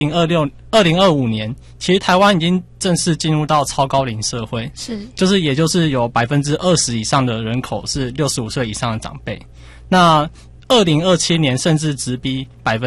2025年，其实台湾已经正式进入到超高龄社会，也就是有20%以上的人口是65岁以上的长辈。那2027年甚至直逼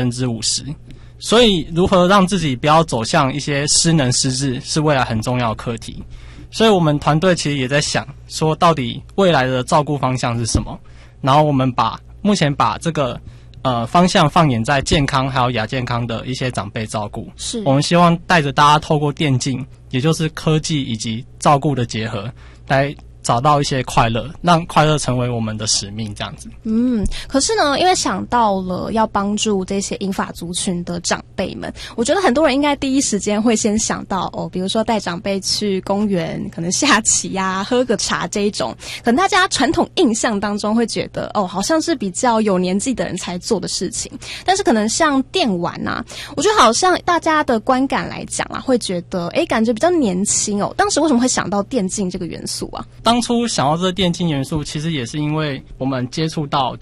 50%，所以如何让自己不要走向一些失能失智，是未来很重要的课题。所以我们团队其实也在想说，到底未来的照顾方向是什么？然后我们目前把这个方向放眼在健康还有亚健康的一些长辈照顾。我们希望带着大家透过电竞，也就是科技以及照顾的结合，来找到一些快乐，让快乐成为我们的使命，这样子。 可是呢，因为想到了要帮助这些银发族群的长辈们，我觉得很多人应该第一时间会先想到比如说带长辈去公园，可能下棋啊，喝个茶这一种，可能大家传统印象当中会觉得好像是比较有年纪的人才做的事情。但是可能像电玩啊，我觉得好像大家的观感来讲啊，会觉得感觉比较年轻当时为什么会想到电竞这个元素啊？ 当初想到这个电竞元素，其实也是因为我们接触到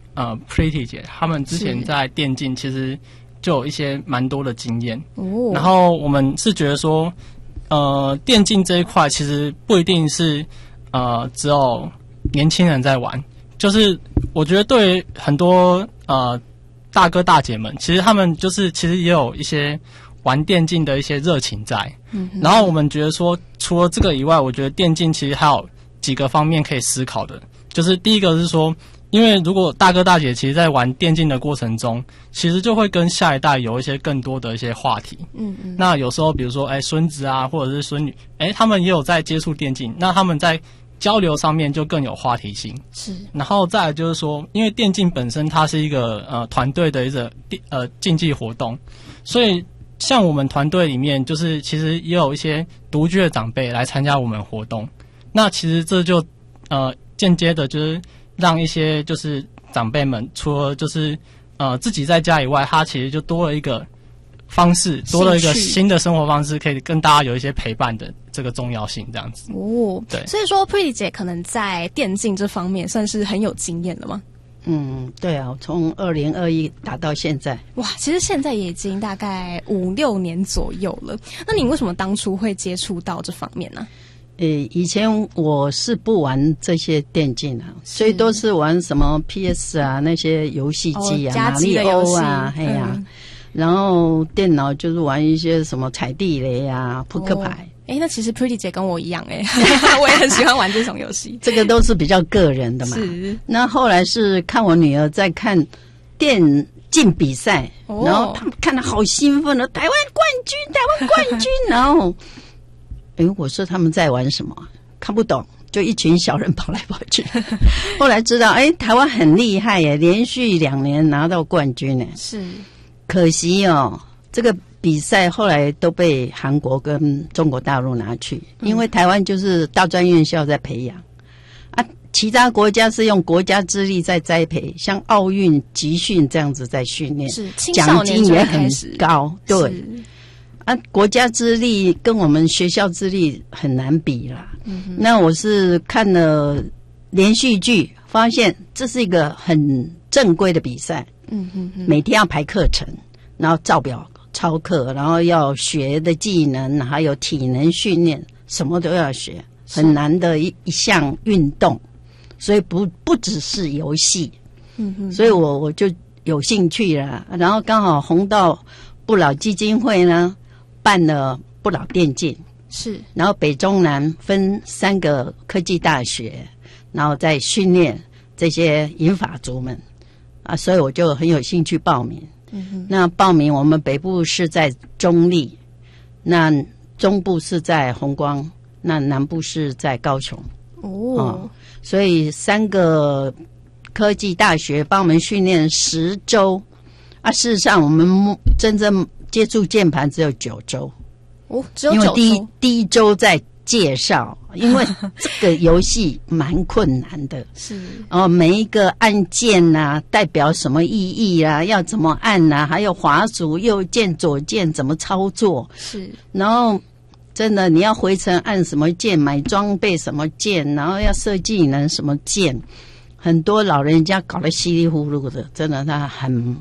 Pretty 姐他们之前在电竞其实就有一些蛮多的经验然后我们是觉得说电竞这一块其实不一定是只有年轻人在玩，就是我觉得对于很多大哥大姐们，其实他们其实也有一些玩电竞的一些热情在然后我们觉得说除了这个以外，我觉得电竞其实还有几个方面可以思考的。就是第一个是说，因为如果大哥大姐其实在玩电竞的过程中，其实就会跟下一代有一些更多的一些话题那有时候比如说孙子啊或者是孙女他们也有在接触电竞，那他们在交流上面就更有话题性然后再来就是说，因为电竞本身它是一个团队的一个竞技活动，所以像我们团队里面其实也有一些独居的长辈来参加我们活动，那其实这就间接的让一些长辈们除了自己在家以外，他其实就多了一个方式，多了一个新的生活方式，可以跟大家有一些陪伴的这个重要性，这样子对。 所以说 Pretty 姐可能在电竞这方面算是很有经验了吗？ 对啊，从2021打到现在， 哇，其实现在也已经大概5-6年左右了。那你为什么当初会接触到这方面呢？ 以前我是不玩这些电竞所以都是玩什么 PS 啊那些游戏机马里欧啊然后电脑就是玩一些什么踩地雷啊扑克牌那其实 Pretty 姐跟我一样我也很喜欢玩这种游戏这个都是比较个人的嘛那后来是看我女儿在看电竞比赛然后他们看得好兴奋台湾冠军然后我说他们在玩什么看不懂，就一群小人跑来跑去后来知道台湾很厉害耶，连续2年拿到冠军耶是可惜这个比赛后来都被韩国跟中国大陆拿去因为台湾就是大专院校在培养其他国家是用国家之力在栽培，像奥运集训这样子在训练，奖金也很高对国家之力跟我们学校之力很难比啦那我是看了连续剧发现这是一个很正规的比赛每天要排课程，然后照表操课，然后要学的技能还有体能训练什么都要学，很难的一项运动，所以不只是游戏所以我就有兴趣了，然后刚好红道不老基金会呢办了不老电竞是， 然后北中南分3个科技大学，然后再训练这些银发族们所以我就很有兴趣报名那报名我们北部是在中立，那中部是在宏光，那南部是在高雄所以3个科技大学帮我们训练10周事实上我们真正接触键盘只有9周只有9周， 因为第一周在介绍，因为这个游戏蛮困难的是每一个按键代表什么意义要怎么按还有滑鼠右键左键怎么操作是， 然后真的你要回程按什么键，买装备什么键，然后要设技能什么键，很多老人家搞得稀里糊涂的，真的他很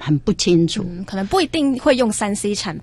很不清楚， 可能不一定会用3C 产